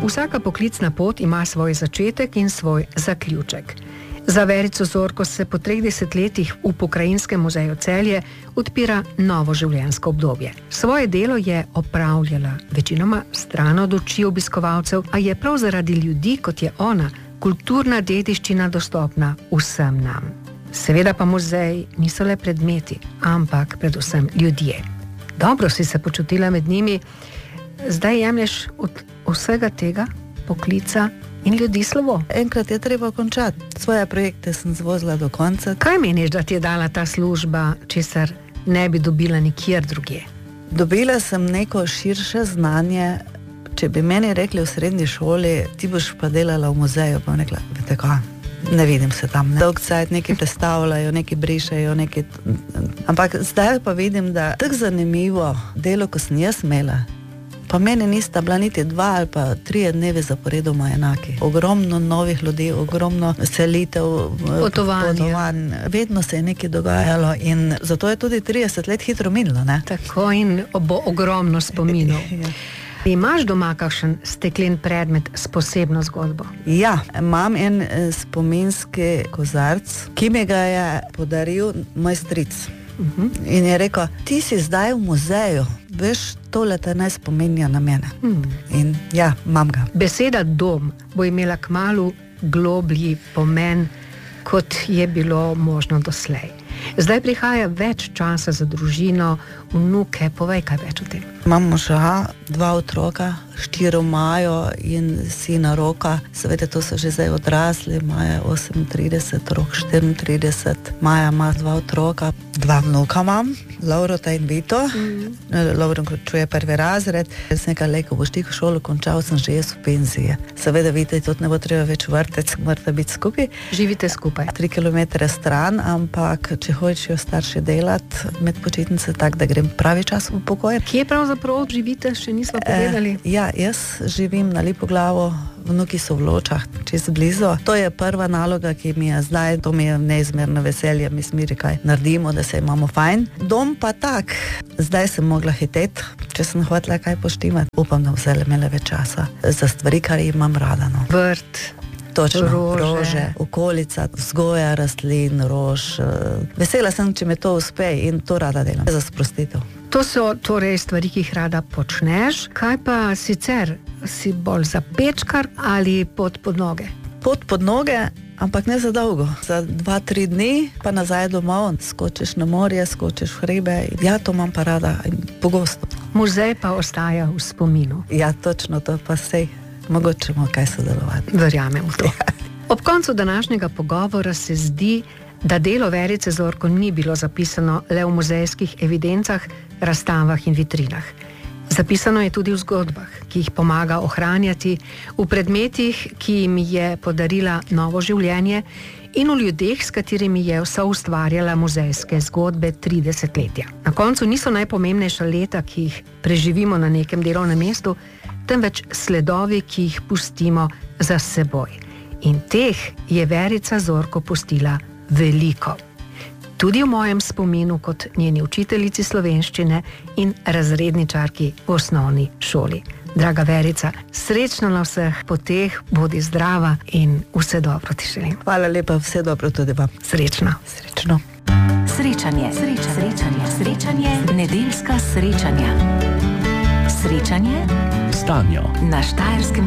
Vsaka poklicna pot ima svoj začetek in svoj zaključek. Za Verico Zorko se po 3 desetletjih v Pokrajinskem muzeju Celje odpira novo življenjsko obdobje. Svoje delo je opravljala večinoma stran od oči obiskovalcev, a je prav zaradi ljudi, kot je ona, kulturna dediščina dostopna vsem nam. Seveda pa muzeji niso le predmeti, ampak predvsem ljudje. Dobro si se počutila med njimi, zdaj jemlješ od vsega tega poklica in ljudi slovo. Enkrat je treba končati. Svoje projekte sem zvozila do konca. Kaj meniš, da ti je dala ta služba, česar ne bi dobila nikjer drugje? Dobila sem neko širše znanje. Če bi meni rekli v srednji šoli, ti boš pa delala v muzeju, pa bom rekla, vete kaj, ne vidim se tam. Dolg cajt nekaj predstavljajo, nekaj brišajo, nekaj... Ampak zdaj pa vidim, da tako zanimivo delo, ko sem jaz imela, pa meni nista bila niti 2 ali pa 3 dnevi zaporedoma enaki. Ogromno novih ljudi, ogromno selitev, potovanj. Vedno se je nekaj dogajalo in zato je tudi 30 let hitro minilo, ne? Tako, in bo ogromno spominov. Imaš doma kakšen steklen predmet s posebno zgodbo? Ja, imam en spominski kozarc, ki mi ga je podaril moj stric. In je rekel, ti si zdaj v muzeju, veš, tole te naj spominja na mene. In ja, imam ga. Beseda dom bo imela kmalu globlji pomen, kot je bilo možno doslej. Zdaj prihaja več časa za družino, vnuke, povej kaj več o tem. Imam moža, 2 otroka, 4 Majo in sina Roka. Seveda to so že zdaj odrasli, Maja 38, Rok 34. Maja ima 2 otroka, 2 vnuka imam, Laurota in Vito. Lauro končuje 1. razred. Jaz nekaj leko boš ti v šolo končal, sem že jaz v penziji. Seveda vidite, tudi ne bo treba več vrtec, morate biti skupaj. Živite skupaj? 3 kilometre stran, ampak če hočejo starši delati med počitnice, tak, da grem pravi čas v pokoj. Kje pravzaprav živite, še nismo povedali? Ja, jaz živim na Lipoglavo, vnuki so v Ločah, čez blizu. To je prva naloga, ki mi je zdaj, to mi je neizmerno veselje, mi smiri kaj naredimo, da se imamo fajn. Dom pa tak, zdaj sem mogla hiteti, če sem hotela kaj poštimati. Upam, da vzele imele več časa za stvari, kar imam rada. No. Vrt. Točno, rože, okolica, vzgoja rastlin, rož. Vesela sem, če mi to uspe in to rada delam. Za sprostitev. To so torej stvari, ki jih rada počneš. Kaj pa sicer? Si bolj za pečkar ali pot pod noge? Pot pod noge, ampak ne za dolgo. Za 2-3 dni pa nazaj domov. Skočiš na morje, skočiš v hribe. Ja, to imam pa rada in pogosto. Muzej pa ostaja v spominu. Ja, točno to pa sej. Mogoče bomo kaj sodelovati. Verjamem v to. Ob koncu današnjega pogovora se zdi, da delo Verice Zorko ni bilo zapisano le v muzejskih evidencah, razstavah in vitrinah. Zapisano je tudi v zgodbah, ki jih pomaga ohranjati, v predmetih, ki jim je podarila novo življenje, in v ljudeh, s katerimi je vsa ustvarjala muzejske zgodbe 3 desetletja. Na koncu niso najpomembnejša leta, ki jih preživimo na nekem delovnem mestu, temveč sledovi, ki jih pustimo za seboj. In teh je Verica Zorko pustila veliko. Tudi v mojem spominu kot njeni učiteljici slovenščine in razredničarki v osnovni šoli. Draga Verica, srečno na vseh poteh, bodi zdrava in vse dobro ti želim. Hvala lepa, vse dobro tudi vam. Srečno. Srečno. Srečanje, nedeljska srečanja. Srečanje s Tanjo na Štajerskem